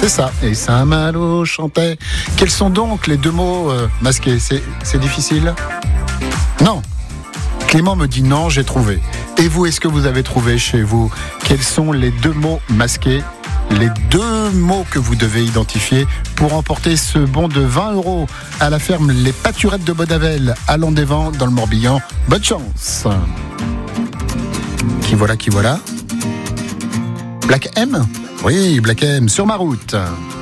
ça. Et Saint-Malo chantait. Quels sont donc les deux mots masqués? C'est difficile? Non. Clément me dit non, j'ai trouvé. Et vous, est-ce que vous avez trouvé chez vous? Quels sont les deux mots masqués? Les deux mots que vous devez identifier pour emporter ce bon de 20 € à la ferme Les Pâturettes de Bodavel à Landévent dans le Morbihan. Bonne chance. Qui voilà? Black M? Oui, Black M sur ma route.